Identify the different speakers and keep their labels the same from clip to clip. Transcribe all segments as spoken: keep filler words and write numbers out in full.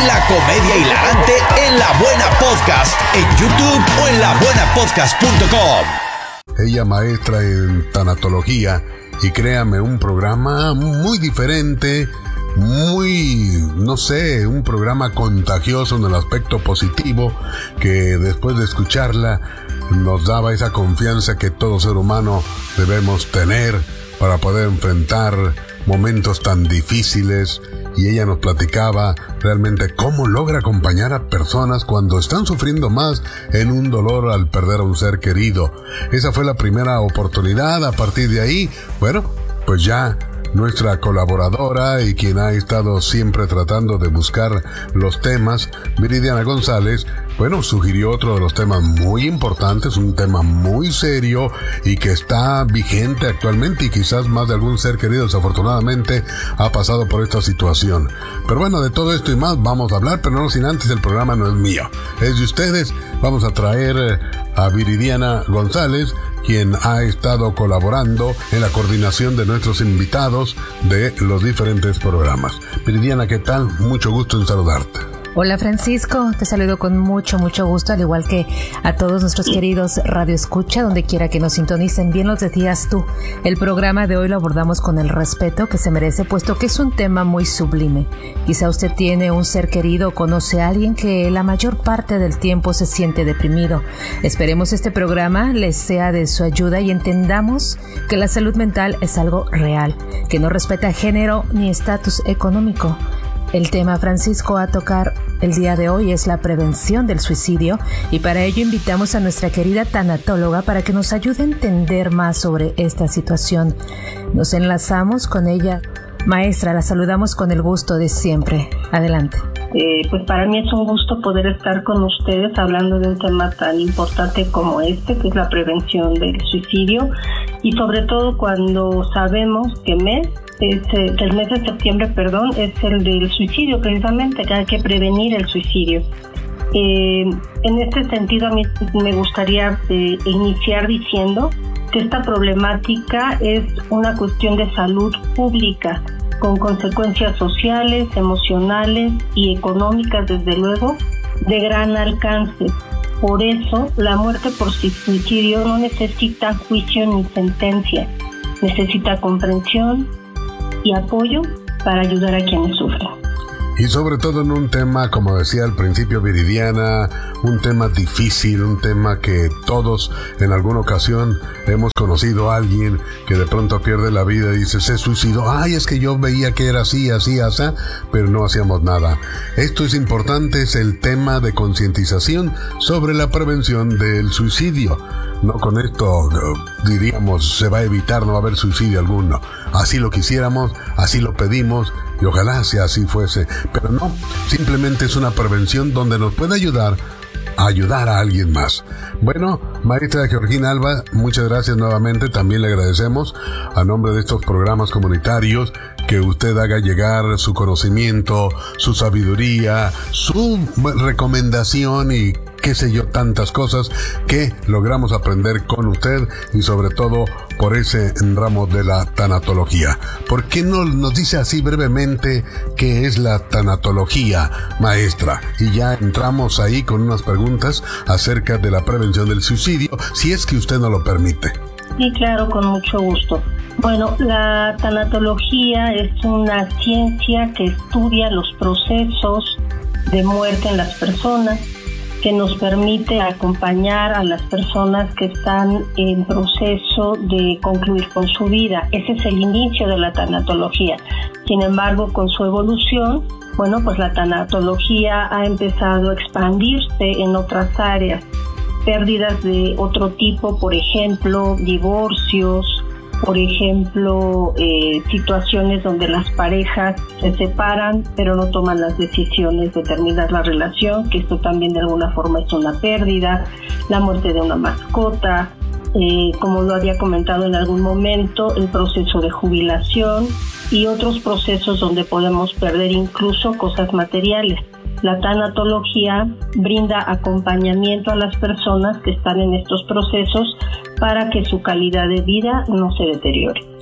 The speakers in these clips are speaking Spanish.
Speaker 1: La comedia hilarante en La Buena Podcast, en YouTube o en la buena podcast punto com.
Speaker 2: Ella maestra en tanatología y créame, un programa muy diferente, muy, no sé, un programa contagioso en el aspecto positivo, que después de escucharla nos daba esa confianza que todo ser humano debemos tener para poder enfrentar momentos tan difíciles. Y ella nos platicaba realmente cómo logra acompañar a personas cuando están sufriendo más en un dolor al perder a un ser querido. Esa fue la primera oportunidad. A partir de ahí, bueno, pues ya nuestra colaboradora y quien ha estado siempre tratando de buscar los temas, Viridiana González, bueno, sugirió otro de los temas muy importantes, un tema muy serio y que está vigente actualmente, y quizás más de algún ser querido desafortunadamente ha pasado por esta situación. Pero bueno, de todo esto y más vamos a hablar, pero no sin antes, el programa no es mío, es de ustedes. Vamos a traer a Viridiana González, quien ha estado colaborando en la coordinación de nuestros invitados de los diferentes programas. Viridiana, ¿qué tal? Mucho gusto en saludarte.
Speaker 3: Hola Francisco, te saludo con mucho, mucho gusto, al igual que a todos nuestros queridos Radio Escucha, donde quiera que nos sintonicen. Bien los decías tú, el programa de hoy lo abordamos con el respeto que se merece, puesto que es un tema muy sublime. Quizá usted tiene un ser querido o conoce a alguien que la mayor parte del tiempo se siente deprimido. Esperemos este programa les sea de su ayuda y entendamos que la salud mental es algo real, que no respeta género ni estatus económico. El tema, Francisco, a tocar el día de hoy es la prevención del suicidio, y para ello invitamos a nuestra querida tanatóloga para que nos ayude a entender más sobre esta situación. Nos enlazamos con ella. Maestra, la saludamos con el gusto de siempre. Adelante.
Speaker 4: Eh, pues para mí es un gusto poder estar con ustedes hablando de un tema tan importante como este, que es la prevención del suicidio, y sobre todo cuando sabemos que mes Es, eh, que el mes de septiembre, perdón, es el del suicidio, precisamente, que hay que prevenir el suicidio. Eh, en este sentido, a mí me gustaría eh, iniciar diciendo que esta problemática es una cuestión de salud pública, con consecuencias sociales, emocionales y económicas, desde luego, de gran alcance. Por eso, la muerte por suicidio no necesita juicio ni sentencia, necesita comprensión y apoyo para ayudar a quienes sufren.
Speaker 2: Y sobre todo en un tema, como decía al principio Viridiana, un tema difícil, un tema que todos en alguna ocasión hemos conocido a alguien que de pronto pierde la vida y dice, se suicidó, ay, es que yo veía que era así, así, así, pero no hacíamos nada. Esto es importante, es el tema de concientización sobre la prevención del suicidio. No con esto diríamos se va a evitar, no va a haber suicidio alguno. Así lo quisiéramos, así lo pedimos y ojalá sea así fuese. Pero no, simplemente es una prevención donde nos puede ayudar a ayudar a alguien más. Bueno, maestra Georgina Alba, muchas gracias nuevamente. También le agradecemos a nombre de estos programas comunitarios que usted haga llegar su conocimiento, su sabiduría, su recomendación y qué sé yo, tantas cosas que logramos aprender con usted, y sobre todo por ese ramo de la tanatología. ¿Por qué no nos dice así brevemente qué es la tanatología, maestra? Y ya entramos ahí con unas preguntas acerca de la prevención del suicidio, si es que usted nos lo permite.
Speaker 4: Sí, claro, con mucho gusto. Bueno, la tanatología es una ciencia que estudia los procesos de muerte en las personas, que nos permite acompañar a las personas que están en proceso de concluir con su vida. Ese es el inicio de la tanatología. Sin embargo, con su evolución, bueno, pues la tanatología ha empezado a expandirse en otras áreas. Pérdidas de otro tipo, por ejemplo, divorcios, por ejemplo, eh, situaciones donde las parejas se separan pero no toman las decisiones de terminar la relación, que esto también de alguna forma es una pérdida, la muerte de una mascota, eh, como lo había comentado en algún momento, el proceso de jubilación y otros procesos donde podemos perder incluso cosas materiales. La tanatología brinda acompañamiento a las personas que están en estos procesos para que su calidad de vida no se deteriore.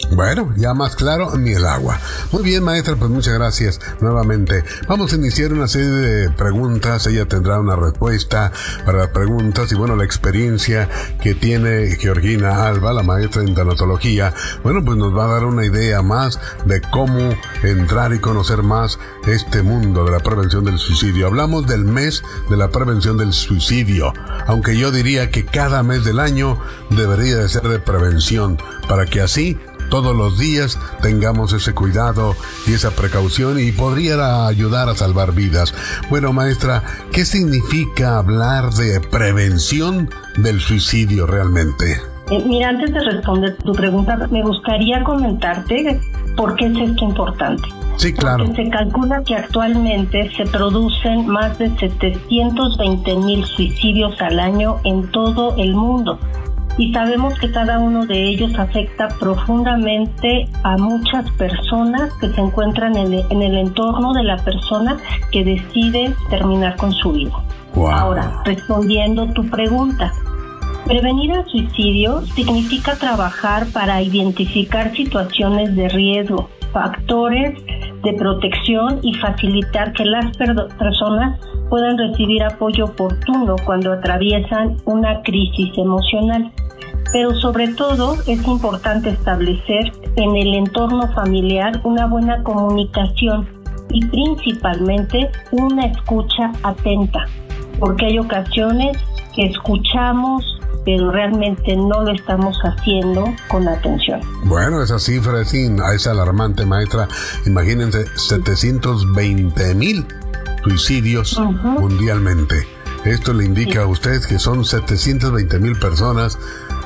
Speaker 2: Bueno, ya más claro, ni el agua. Muy bien, maestra, pues muchas gracias nuevamente. Vamos a iniciar una serie de preguntas. Ella tendrá una respuesta para las preguntas y bueno, la experiencia que tiene Georgina Alba, la maestra en tanatología, bueno, pues nos va a dar una idea más de cómo entrar y conocer más este mundo de la prevención del suicidio. Hablamos del mes de la prevención del suicidio, aunque yo diría que cada mes del año debería de ser de prevención, para que así todos los días tengamos ese cuidado y esa precaución y podría ayudar a salvar vidas. Bueno, maestra, ¿qué significa hablar de prevención del suicidio realmente?
Speaker 4: Eh, mira, antes de responder tu pregunta, me gustaría comentarte por qué es esto importante.
Speaker 2: Sí, claro.
Speaker 4: Porque se calcula que actualmente se producen más de setecientos veinte mil suicidios al año en todo el mundo. Y sabemos que cada uno de ellos afecta profundamente a muchas personas que se encuentran en el, en el entorno de la persona que decide terminar con su vida.
Speaker 2: Wow.
Speaker 4: Ahora, respondiendo tu pregunta, prevenir el suicidio significa trabajar para identificar situaciones de riesgo, factores de protección y facilitar que las per- personas puedan recibir apoyo oportuno cuando atraviesan una crisis emocional. Pero sobre todo es importante establecer en el entorno familiar una buena comunicación y principalmente una escucha atenta, porque hay ocasiones que escuchamos pero realmente no lo estamos haciendo con atención.
Speaker 2: Bueno, esa cifra es, in, es alarmante, maestra. Imagínense, setecientos veinte mil suicidios uh-huh. mundialmente. Esto le indica sí. a ustedes que son setecientos veinte mil personas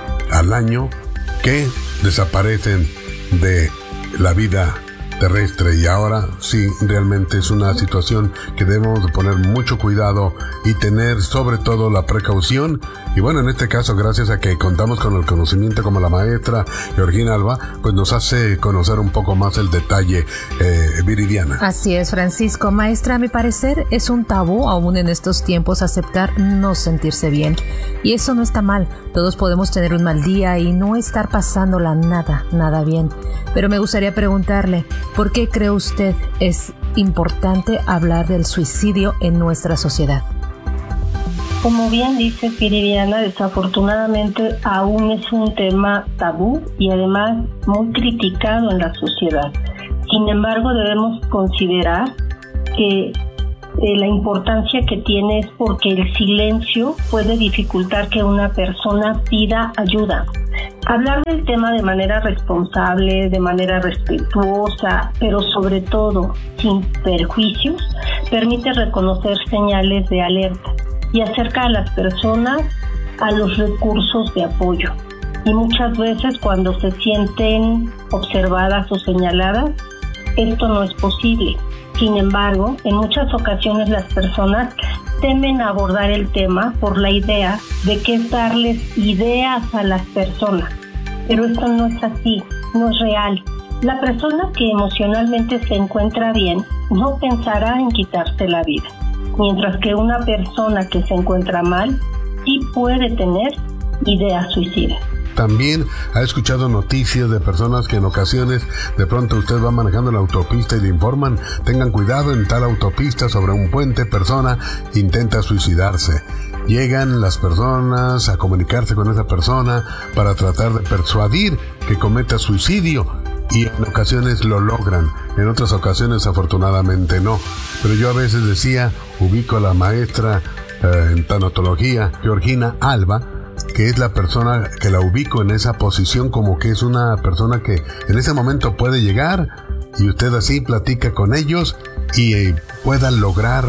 Speaker 2: al año que desaparecen de la vida terrestre, y ahora sí, realmente es una situación que debemos de poner mucho cuidado y tener sobre todo la precaución. Y bueno, en este caso, gracias a que contamos con el conocimiento como la maestra Georgina Alba, pues nos hace conocer un poco más el detalle, eh, Viridiana.
Speaker 3: Así es, Francisco. Maestra, a mi parecer es un tabú aún en estos tiempos aceptar no sentirse bien, y eso no está mal. Todos podemos tener un mal día y no estar pasándola nada, nada bien. Pero me gustaría preguntarle, ¿por qué cree usted es importante hablar del suicidio en nuestra sociedad?
Speaker 4: Como bien dice Viridiana, desafortunadamente aún es un tema tabú y además muy criticado en la sociedad. Sin embargo, debemos considerar que eh, la importancia que tiene es porque el silencio puede dificultar que una persona pida ayuda. Hablar del tema de manera responsable, de manera respetuosa, pero sobre todo sin perjuicios, permite reconocer señales de alerta y acerca a las personas a los recursos de apoyo. Y muchas veces cuando se sienten observadas o señaladas, esto no es posible. Sin embargo, en muchas ocasiones las personas temen abordar el tema por la idea de que es darles ideas a las personas. Pero esto no es así, no es real. La persona que emocionalmente se encuentra bien no pensará en quitarse la vida, mientras que una persona que se encuentra mal sí puede tener ideas suicidas.
Speaker 2: También ha escuchado noticias de personas que en ocasiones de pronto usted va manejando la autopista y le informan: tengan cuidado, en tal autopista sobre un puente persona intenta suicidarse. Llegan las personas a comunicarse con esa persona para tratar de persuadir que cometa suicidio, y en ocasiones lo logran, en otras ocasiones afortunadamente no. Pero yo a veces decía, ubico a la maestra eh, en tanatología, Georgina Alba, que es la persona que la ubico en esa posición, como que es una persona que en ese momento puede llegar y usted así platica con ellos y eh, pueda lograr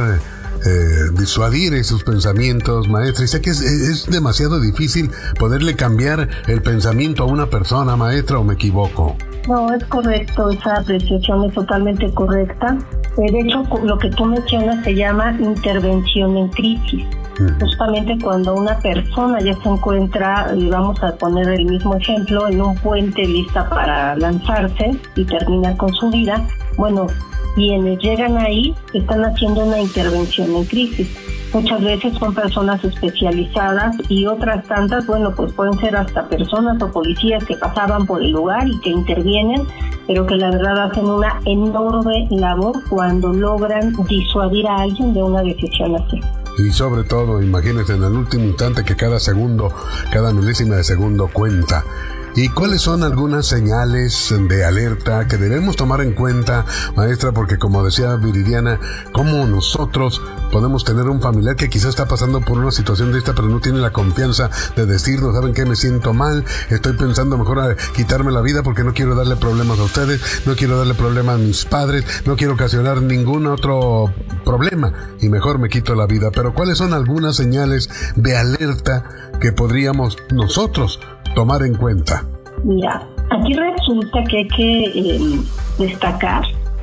Speaker 2: eh, disuadir esos pensamientos, maestra. Y sé que es, es demasiado difícil poderle cambiar el pensamiento a una persona, maestra, ¿o me equivoco?
Speaker 4: No, es correcto, esa apreciación es totalmente correcta. De hecho, lo que tú mencionas se llama intervención en crisis. Justamente cuando una persona ya se encuentra, y vamos a poner el mismo ejemplo, en un puente lista para lanzarse y terminar con su vida, bueno, quienes llegan ahí están haciendo una intervención en crisis. Muchas veces son personas especializadas y otras tantas, bueno, pues pueden ser hasta personas o policías que pasaban por el lugar y que intervienen, pero que la verdad hacen una enorme labor cuando logran disuadir a alguien de una decisión así.
Speaker 2: Y sobre todo, imagínense en el último instante que cada segundo, cada milésima de segundo cuenta. ¿Y cuáles son algunas señales de alerta que debemos tomar en cuenta, maestra? Porque como decía Viridiana, ¿cómo nosotros podemos tener un familiar que quizás está pasando por una situación de esta, pero no tiene la confianza de decirnos, ¿saben qué? Me siento mal, estoy pensando mejor a quitarme la vida porque no quiero darle problemas a ustedes, no quiero darle problemas a mis padres, no quiero ocasionar ningún otro problema y mejor me quito la vida. Pero ¿cuáles son algunas señales de alerta que podríamos nosotros tomar en cuenta?
Speaker 4: Mira, aquí resulta que hay que eh, destacar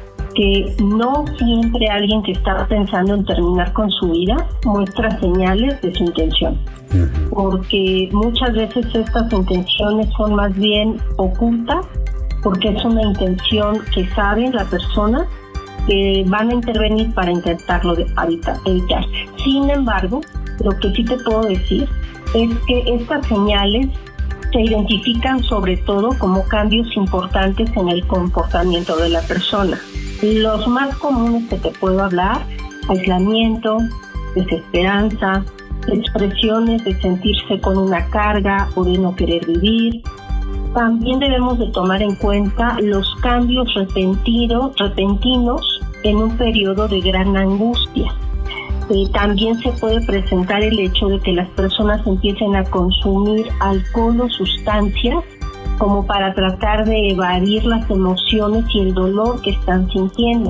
Speaker 4: que no siempre alguien que está pensando en terminar con su vida muestra señales de su intención, uh-huh. porque muchas veces estas intenciones son más bien ocultas, porque es una intención que sabe la persona que van a intervenir para intentarlo de evitar, evitar. Sin embargo, lo que sí te puedo decir es que estas señales se identifican sobre todo como cambios importantes en el comportamiento de la persona. Los más comunes que te puedo hablar: aislamiento, desesperanza, expresiones de sentirse con una carga o de no querer vivir. También debemos de tomar en cuenta los cambios repentinos, repentinos en un periodo de gran angustia. Eh, también se puede presentar el hecho de que las personas empiecen a consumir alcohol o sustancias como para tratar de evadir las emociones y el dolor que están sintiendo.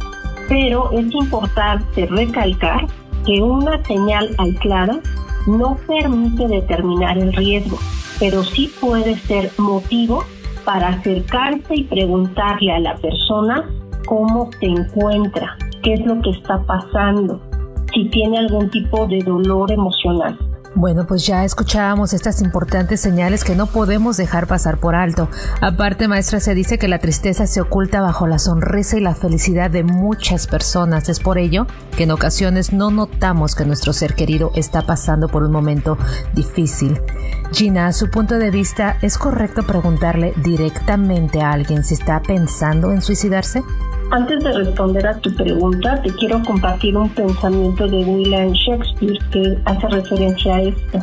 Speaker 4: Pero es importante recalcar que una señal aislada no permite determinar el riesgo, pero sí puede ser motivo para acercarse y preguntarle a la persona cómo se encuentra, qué es lo que está pasando, si tiene algún tipo de dolor emocional.
Speaker 3: Bueno, pues ya escuchábamos estas importantes señales que no podemos dejar pasar por alto. Aparte, maestra, se dice que la tristeza se oculta bajo la sonrisa y la felicidad de muchas personas. Es por ello que en ocasiones no notamos que nuestro ser querido está pasando por un momento difícil. Gina, a su punto de vista, ¿es correcto preguntarle directamente a alguien si está pensando en suicidarse?
Speaker 4: Antes de responder a tu pregunta, te quiero compartir un pensamiento de William Shakespeare que hace referencia a esto.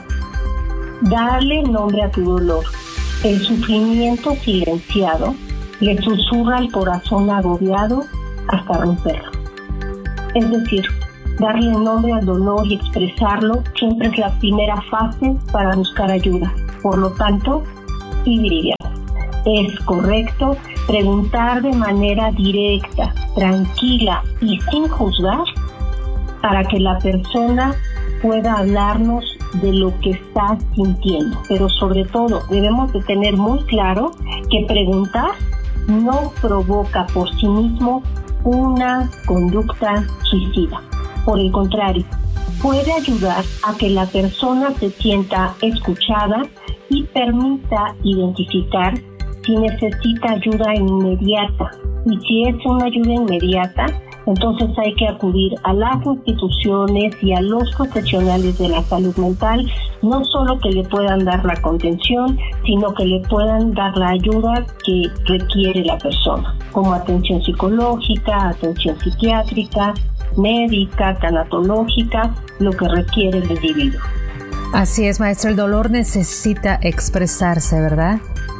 Speaker 4: Darle nombre a tu dolor. El sufrimiento silenciado le susurra al corazón agobiado hasta romperlo. Es decir, darle nombre al dolor y expresarlo siempre es la primera fase para buscar ayuda. Por lo tanto, sí, Viridiana, es correcto preguntar de manera directa, tranquila y sin juzgar para que la persona pueda hablarnos de lo que está sintiendo. Pero sobre todo debemos de tener muy claro que preguntar no provoca por sí mismo una conducta suicida. Por el contrario, puede ayudar a que la persona se sienta escuchada y permita identificar si necesita ayuda inmediata. Y si es una ayuda inmediata, entonces hay que acudir a las instituciones y a los profesionales de la salud mental, no solo que le puedan dar la contención, sino que le puedan dar la ayuda que requiere la persona, como atención psicológica, atención psiquiátrica, médica, tanatológica, lo que requiere el individuo.
Speaker 3: Así es, maestra, el dolor necesita expresarse, ¿verdad?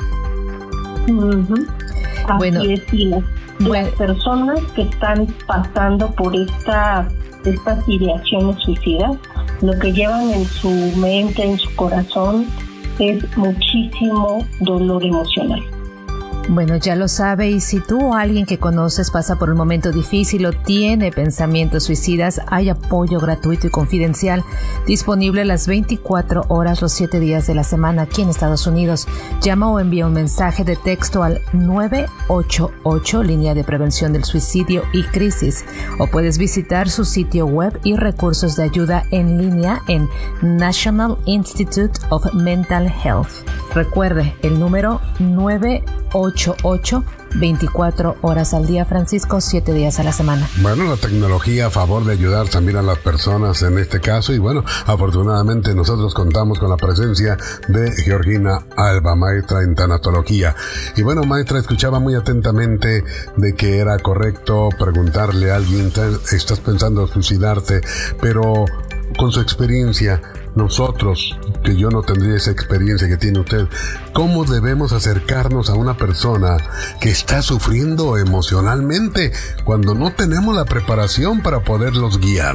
Speaker 4: Uh-huh. Así
Speaker 3: Bueno,
Speaker 4: es, y las,
Speaker 3: bueno.
Speaker 4: las personas que están pasando por esta, estas ideaciones suicidas, lo que llevan en su mente, en su corazón, es muchísimo dolor emocional.
Speaker 3: Bueno, ya lo sabe, y si tú o alguien que conoces pasa por un momento difícil o tiene pensamientos suicidas, hay apoyo gratuito y confidencial disponible las veinticuatro horas, los siete días de la semana aquí en Estados Unidos. Llama o envía un mensaje de texto al nueve ocho ocho, línea de prevención del suicidio y crisis, o puedes visitar su sitio web y recursos de ayuda en línea en National Institute of Mental Health. Recuerde el número nueve ocho ocho ocho, veinticuatro horas al día, Francisco, siete días a la semana.
Speaker 2: Bueno, la tecnología a favor de ayudar también a las personas en este caso, y bueno, afortunadamente nosotros contamos con la presencia de Georgina Alba, maestra en tanatología. Y bueno, maestra, escuchaba muy atentamente de que era correcto preguntarle a alguien, estás pensando suicidarte, pero con su experiencia, nosotros, que yo no tendría esa experiencia que tiene usted, ¿cómo debemos acercarnos a una persona que está sufriendo emocionalmente cuando no tenemos la preparación para poderlos guiar?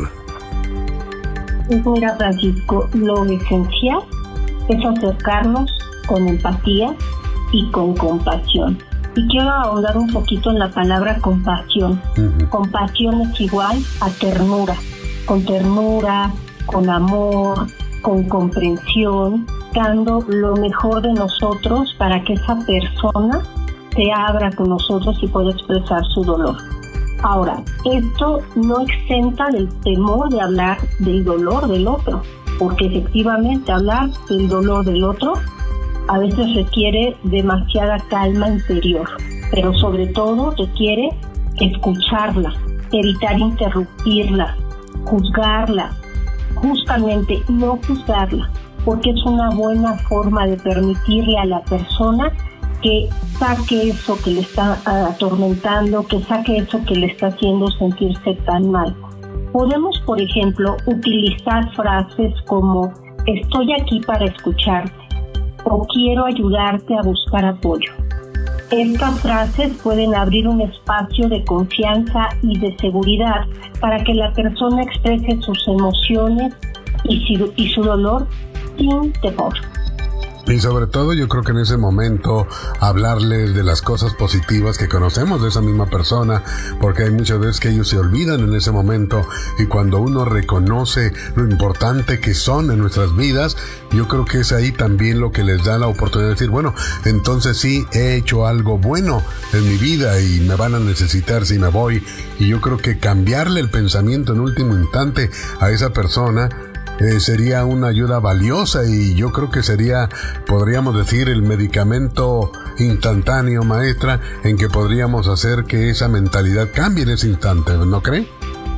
Speaker 4: Mira, Francisco, lo esencial es acercarnos con empatía y con compasión. Y quiero ahondar un poquito en la palabra compasión. Uh-huh. Compasión es igual a ternura. Con ternura, con amor, con comprensión, dando lo mejor de nosotros para que esa persona se abra con nosotros y pueda expresar su dolor. Ahora, esto no exenta del temor de hablar del dolor del otro, porque efectivamente hablar del dolor del otro a veces requiere demasiada calma interior, pero sobre todo requiere escucharla, evitar interrumpirla, juzgarla, justamente no juzgarla, porque es una buena forma de permitirle a la persona que saque eso que le está atormentando, que saque eso que le está haciendo sentirse tan mal. Podemos, por ejemplo, utilizar frases como estoy aquí para escucharte o quiero ayudarte a buscar apoyo. Estas frases pueden abrir un espacio de confianza y de seguridad para que la persona exprese sus emociones y su, y su dolor sin temor.
Speaker 2: Y sobre todo yo creo que en ese momento hablarles de las cosas positivas que conocemos de esa misma persona, porque hay muchas veces que ellos se olvidan en ese momento, y cuando uno reconoce lo importante que son en nuestras vidas, yo creo que es ahí también lo que les da la oportunidad de decir, bueno, entonces sí he hecho algo bueno en mi vida y me van a necesitar si me voy. Y yo creo que cambiarle el pensamiento en último instante a esa persona Eh, sería una ayuda valiosa, y yo creo que sería, podríamos decir, el medicamento instantáneo, maestra, en que podríamos hacer que esa mentalidad cambie en ese instante, ¿no cree?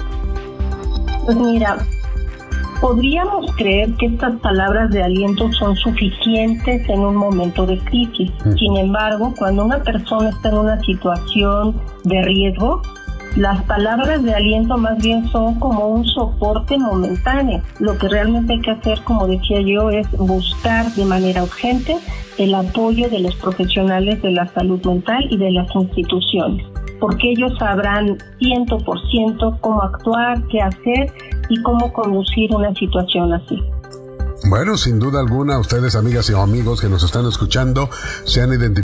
Speaker 4: Pues mira, podríamos creer que estas palabras de aliento son suficientes en un momento de crisis. Uh-huh. Sin embargo, cuando una persona está en una situación de riesgo, las palabras de aliento más bien son como un soporte momentáneo. Lo que realmente hay que hacer, como decía yo, es buscar de manera urgente el apoyo de los profesionales de la salud mental y de las instituciones, porque ellos sabrán ciento por ciento cómo actuar, qué hacer y cómo conducir una situación así.
Speaker 2: Bueno, sin duda alguna, ustedes, amigas y amigos que nos están escuchando, se han identificado